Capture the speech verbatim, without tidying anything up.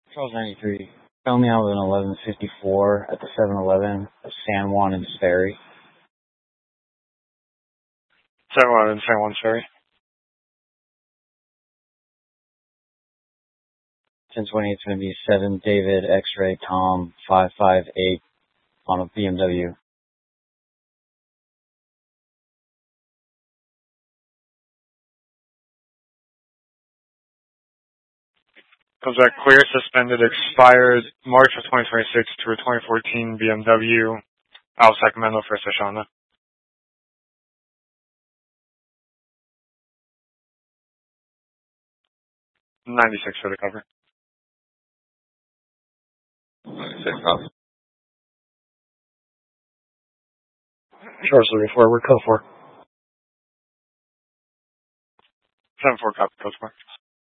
twelve ninety-three. Found me out with an eleven fifty-four at the seven eleven of San Juan and Ferry. San Juan and San Juan Ferry. ten twenty, it's going to be seven David X-Ray Tom five five eight on a B M W. Comes back clear, suspended, expired March of twenty twenty-six to a twenty fourteen B M W out of Sacramento for Sashana. ninety-six for the cover. ninety-six, huh? Charles looking forward, code four. seven four copy, code four.